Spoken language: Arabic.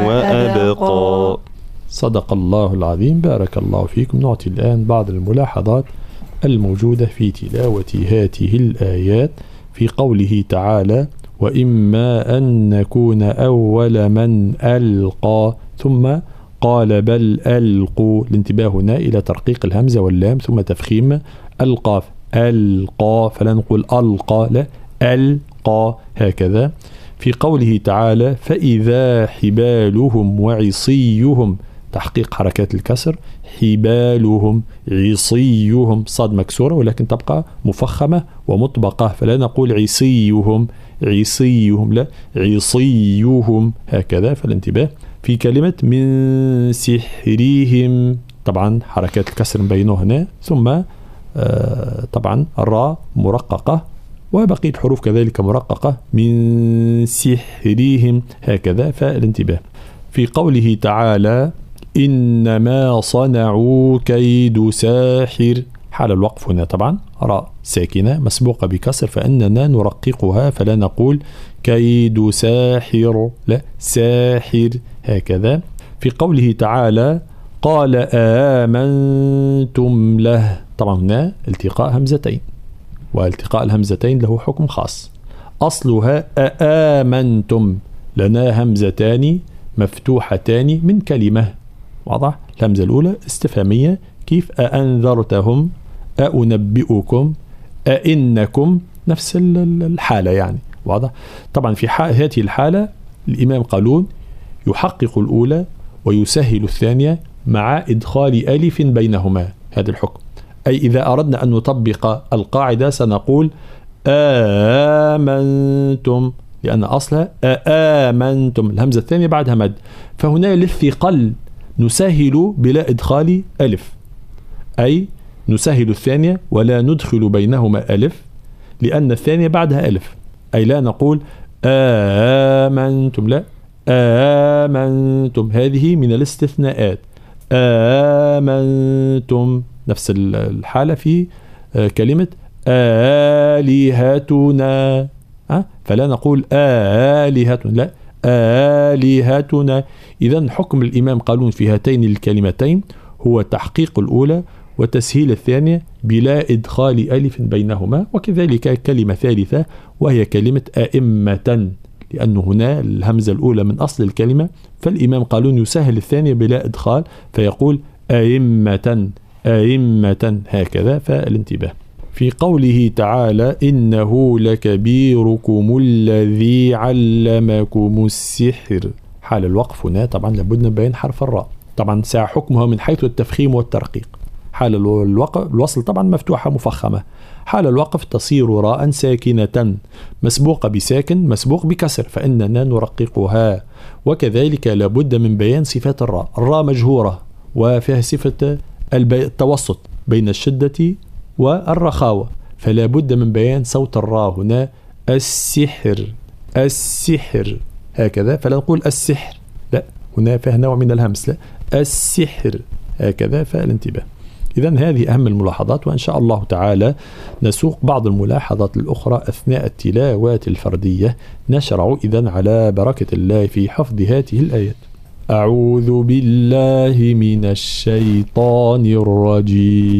وأبقى. صدق الله العظيم. بارك الله فيكم. نعطي الآن بعض الملاحظات الموجودة في تلاوة هذه الآيات. في قوله تعالى: وإما أن نكون أول من ألقى، ثم قال بل ألقوا. الانتباه هنا إلى ترقيق الهمزة واللام ثم تفخيم القاف. ألقى، فلا نقول ألقى، لا، ألقى، هكذا. في قوله تعالى: فإذا حبالهم وعصيهم، تحقيق حركات الكسر، حبالهم، عصيهم، صاد مكسورة ولكن تبقى مفخمة ومطبقة، فلا نقول عصيهم، عصيهم، لا، عصيهم، هكذا. فالانتباه. في كلمة من سحرهم، طبعا حركات الكسر مبينه هنا، ثم طبعا الراء مرققة وبقية الحروف كذلك مرققة، من سحرهم، هكذا. فالانتباه. في قوله تعالى: إنما صنعوا كيد ساحر، حال الوقف هنا طبعا راء ساكنة مسبوقة بكسر، فإننا نرققها فلا نقول كيد ساحر، لا، ساحر، هكذا. في قوله تعالى: قال آمنتم له، طبعا هنا التقاء همزتين، والتقاء الهمزتين له حكم خاص. أصلها آمنتم، لنا همزتان مفتوحتان من كلمة، واضح؟ الهمزة الأولى استفهامية، كيف أأنذرتهم، أنبئكم، أئنكم، نفس الحالة يعني، واضح؟ طبعا في هذه الحالة الإمام قالون يحقق الأولى ويسهل الثانية مع إدخال ألف بينهما، هذا الحكم. أي إذا أردنا أن نطبق القاعدة سنقول آمنتم، لأن أصلها آمنتم، الهمزة الثانية بعدها مد، فهنا للثقل نسهل بلا إدخال ألف، أي نسهل الثانية ولا ندخل بينهما ألف، لأن الثانية بعدها ألف، أي لا نقول آمنتم، لا، آمنتم، هذه من الاستثناءات. آمنتم، نفس الحالة في كلمة آلهتنا، فلا نقول آلهتنا، لا، آلهتنا. إذن حكم الإمام قالون في هاتين الكلمتين هو تحقيق الأولى وتسهيل الثانية بلا إدخال ألف بينهما. وكذلك كلمة ثالثة وهي كلمة أئمة، لأن هنا الهمزة الأولى من أصل الكلمة، فالإمام قالون يسهل الثانية بلا إدخال فيقول أئمة، أئمة، هكذا. فالانتباه. في قوله تعالى: إنه لكبيركم الذي علمكم السحر، حال الوقف هنا طبعا لابد من بيان حرف الراء، طبعا حكمها من حيث التفخيم والترقيق. حال الوصل طبعا مفتوحة مفخمة، حال الوقف تصير راء ساكنة مسبوقة بساكن مسبوق بكسر، فإننا نرققها. وكذلك لابد من بيان صفات الراء. الراء مجهورة وفيها صفة التوسط بين الشدة والرخاوة، فلا بد من بيان صوت الراء هنا، السحر، السحر، هكذا. فلا نقول السحر، لا، هنا فيه نوع من الهمس، لا، السحر، هكذا. فالانتباه. إذن هذه أهم الملاحظات، وإن شاء الله تعالى نسوق بعض الملاحظات الأخرى أثناء التلاوات الفردية. نشرع إذن على بركة الله في حفظ هذه الآيات. أعوذ بالله من الشيطان الرجيم.